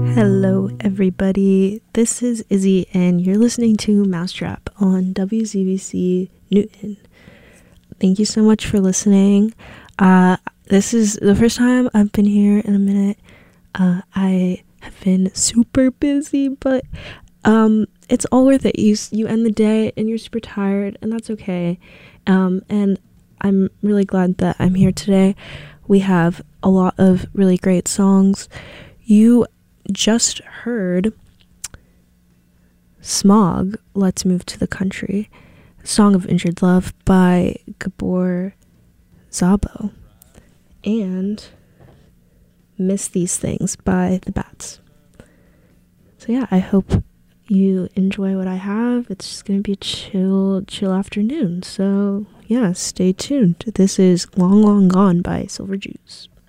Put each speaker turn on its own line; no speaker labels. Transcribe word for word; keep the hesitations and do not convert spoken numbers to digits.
Hello, everybody. This is Izzy, and you're listening to Mousetrap on W Z B C Newton. Thank you so much for listening. Uh, this is the first time I've been here in a minute. Uh, I have been super busy, but um, it's all worth it. You you end the day and you're super tired, and that's okay. Um, and I'm really glad that I'm here today. We have a lot of really great songs. You just heard Smog, Let's Move to the Country, Song of Injured Love by Gabor Szabo, and Miss These Things by The Bats. So yeah, I hope you enjoy what I have. It's just gonna be a chill, chill afternoon. So yeah, stay tuned. This is Long Long Gone by Silver Jews.